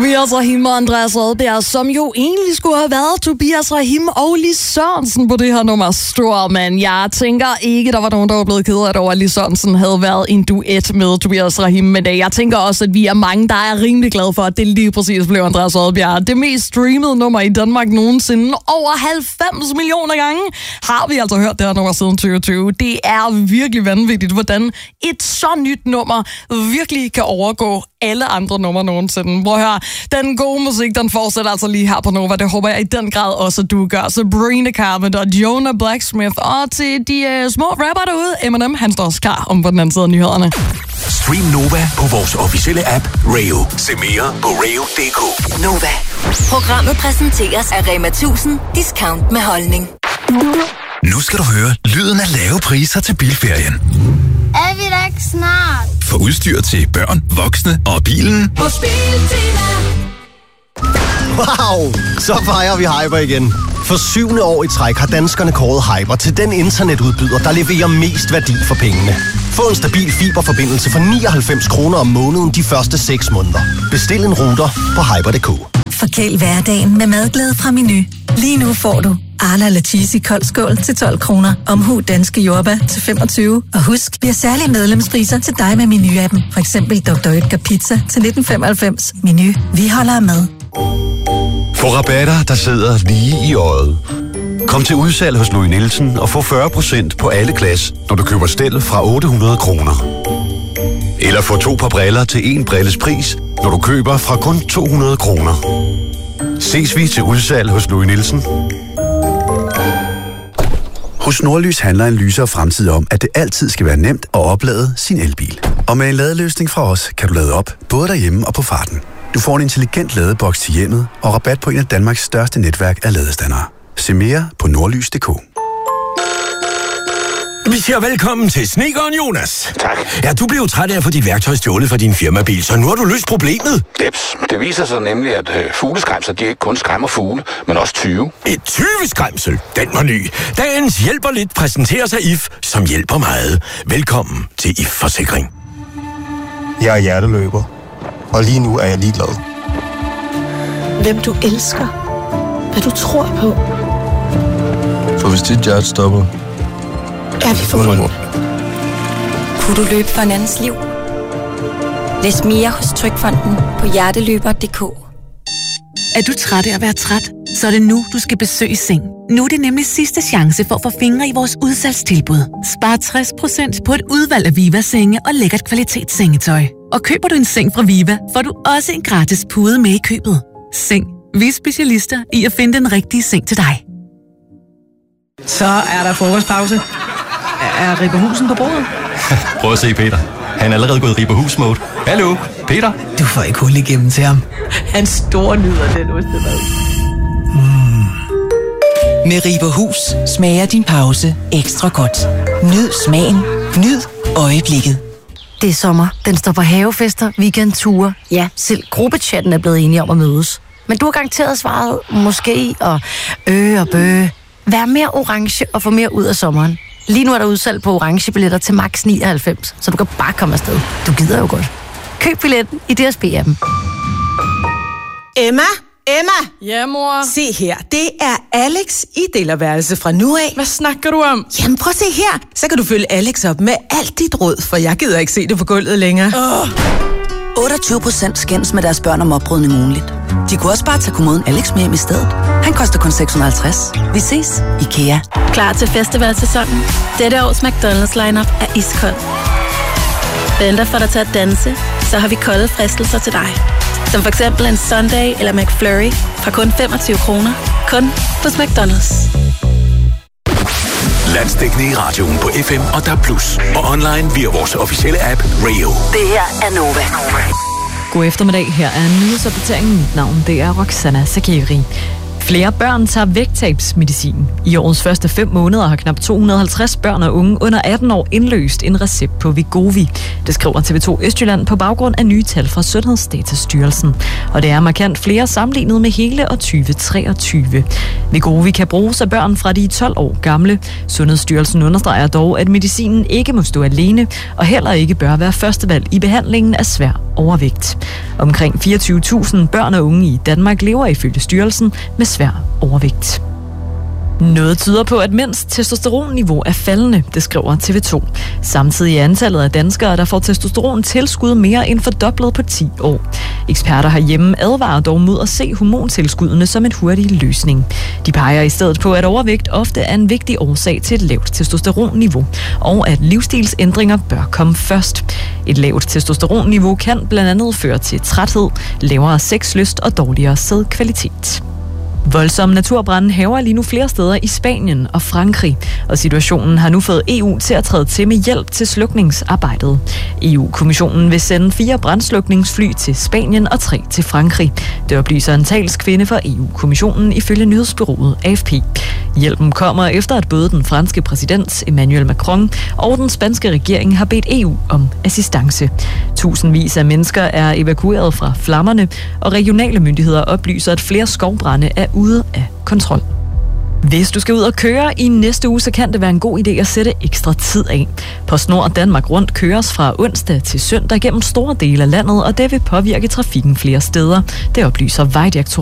Tobias Rahim og Andreas Oddbjerg, som jo egentlig skulle have været Tobias Rahim og Lis Sørensen på det her nummer Stor, men jeg tænker ikke, der var nogen, der var blevet ked af det over, at Lis Sørensen havde været en duet med Tobias Rahim. Men jeg tænker også, at vi er mange, der er rimelig glade for, at det lige præcis blev Andreas Oddbjerg. Det mest streamede nummer i Danmark nogensinde. Over 90 millioner gange har vi altså hørt det her nummer siden 2020. Det er virkelig vanvittigt, hvordan et så nyt nummer virkelig kan overgå alle andre numre nogensinde. Prøv at høre, den gode musik, den fortsætter altså lige her på Nova. Det håber jeg i den grad også, at du gør. Sabrina Carpenter og Jonah Blacksmith. Og til de små rapper derude, Eminem, han står også klar om på den anden side af nyhederne. Stream Nova på vores officielle app, Rayo. Se mere på rayo.dk. Nova. Programmet præsenteres af Rema 1000. Discount med holdning. Nu skal du høre lyden af lave priser til bilferien. Er vi da ikke snart? For udstyr til børn, voksne og bilen. På Biltema. Wow! Så fejrer vi Hyper igen. For 7. år i træk har danskerne kåret Hyper til den internetudbyder, der leverer mest værdi for pengene. Få en stabil fiberforbindelse for 99 kroner om måneden de første 6 måneder. Bestil en router på hyper.dk. Forkæl hverdagen med madglæde fra Menu. Lige nu får du Arla eller cheesy koldskål til 12 kroner. Omhu danske jordbær til 25. Og husk, vi har særlige medlemspriser til dig med Menu-appen. For eksempel Dr. Oetker Pizza til 1995. Menu. Vi holder med. Få rabatter, der sidder lige i øjet. Kom til udsalg hos Louis Nielsen og få 40% på alle glas, når du køber stel fra 800 kroner. Eller få 2 par briller til 1 brilles pris, når du køber fra kun 200 kroner. Ses vi til udsalg hos Louis Nielsen. Hos Nordlys handler en lysere fremtid om, at det altid skal være nemt at oplade sin elbil. Og med en ladeløsning fra os, kan du lade op, både derhjemme og på farten. Du får en intelligent ladeboks til hjemmet og rabat på en af Danmarks største netværk af ladestandere. Se mere på nordlys.dk. Vi siger velkommen til Snedkeren Jonas. Tak. Ja, du blev træt af at få dit værktøj stjålet fra din firmabil, så nu har du løst problemet. Det viser sig nemlig, at fugleskræmser, de ikke kun skræmmer fugle, men også tyve. Et tyveskræmsel? Den var ny. Dagens hjælper lidt præsenterer sig IF, som hjælper meget. Velkommen til IF Forsikring. Jeg er hjerteløber, og lige nu er jeg ligeglad. Hvem du elsker. Hvad du tror på. For hvis dit hjerte stopper, er vi forbundet. Kunne du løbe for en andens liv? Læs mere hos Trygfonden på hjerteløber.dk. Er du træt af at være træt? Så er det nu, du skal besøge Seng. Nu er det nemlig sidste chance for at få fingre i vores udsalgstilbud. Spar 60% på et udvalg af Viva-senge og lækkert kvalitetssengetøj. Og køber du en seng fra Viva, får du også en gratis pude med i købet. Seng. Vi er specialister i at finde den rigtige seng til dig. Så er der frokostpause. Er Ripper Husen på bordet? Prøv at se Peter. Han er allerede gået Ripper Hus-mode. Hallo, Peter? Du får ikke hul igennem til ham. Han store nyder den ostemad. Med Ripper Hus smager din pause ekstra godt. Nyd smagen. Nyd øjeblikket. Det er sommer. Den står på havefester, weekendture. Ja, selv gruppechatten er blevet enige om at mødes. Men du har garanteret svaret måske og og bø. Vær mere orange og få mere ud af sommeren. Lige nu er der udsalg på orange billetter til max 99, så du kan bare komme afsted. Du gider jo godt. Køb billetten i DSB-appen. Emma? Ja, mor? Se her, det er Alex i delerværelse fra nu af. Hvad snakker du om? Jamen prøv at se her, så kan du følge Alex op med alt dit råd, for jeg gider ikke se det på gulvet længere. 28% skændes med deres børn om oprydning ugenligt. De kunne også bare tage kommoden Alex med hjem i stedet. Han koster kun 650. Vi ses, IKEA. Klar til festivalsæsonen? Dette års McDonald's lineup er iskold. Venter for dig til at danse, så har vi kolde fristelser til dig. Som for eksempel en Sunday eller McFlurry fra kun 25 kroner. Kun hos McDonald's. Landsdækkende i radioen på FM og DAB+. Og online via vores officielle app, Rayo. Det her er Nova. God eftermiddag. Her er nyhedsopdateringen. Mit navn det er Roxana Sakiri. Flere børn tager vægttabsmedicin. I årets første 5 måneder har knap 250 børn og unge under 18 år indløst en recept på Wegovy. Det skriver TV2 Østjylland på baggrund af nye tal fra Sundhedsdatastyrelsen. Og det er markant flere sammenlignet med hele år 2023. Wegovy kan bruges af børn fra de er 12 år gamle. Sundhedsstyrelsen understreger dog, at medicinen ikke må stå alene, og heller ikke bør være førstevalg i behandlingen af svær overvægt. Omkring 24.000 børn og unge i Danmark lever ifølge styrelsen med svær overvægt. Noget tyder på, at mænds testosteronniveau er faldende, det skriver TV2. Samtidig er antallet af danskere, der får testosterontilskud mere end fordoblet på 10 år. Eksperter herhjemme advarer dog mod at se hormontilskuddene som en hurtig løsning. De peger i stedet på, at overvægt ofte er en vigtig årsag til et lavt testosteronniveau, og at livsstilsændringer bør komme først. Et lavt testosteronniveau kan blandt andet føre til træthed, lavere sexlyst og dårligere sædkvalitet. Voldsomme naturbrande hærger lige nu flere steder i Spanien og Frankrig, og situationen har nu fået EU til at træde til med hjælp til slukningsarbejdet. EU-kommissionen vil sende 4 brandslukningsfly til Spanien og 3 til Frankrig. Det oplyser en talskvinde for EU-kommissionen ifølge nyhedsbureauet AFP. Hjælpen kommer efter, at både den franske præsident Emmanuel Macron og den spanske regering har bedt EU om assistance. Tusindvis af mennesker er evakueret fra flammerne, og regionale myndigheder oplyser, at flere skovbrande er ude af kontrol. Hvis du skal ud og køre i næste uge, så kan det være en god idé at sætte ekstra tid af. PostNord Danmark Rundt køres fra onsdag til søndag gennem store dele af landet, og det vil påvirke trafikken flere steder. Det oplyser Vejdirektoratet.